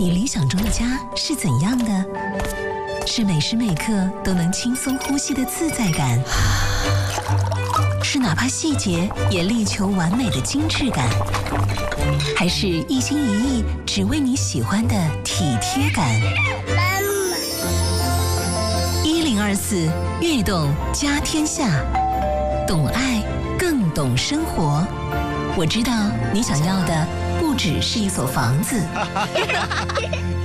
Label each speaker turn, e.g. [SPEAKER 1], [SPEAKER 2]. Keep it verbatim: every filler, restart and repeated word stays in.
[SPEAKER 1] 你理想中的家是怎样的？是每时每刻都能轻松呼吸的自在感，是哪怕细节也力求完美的精致感，还是一心一意只为你喜欢的体贴感？一零二四悦动家天下，懂爱更懂生活。我知道你想要的不只是一所房子。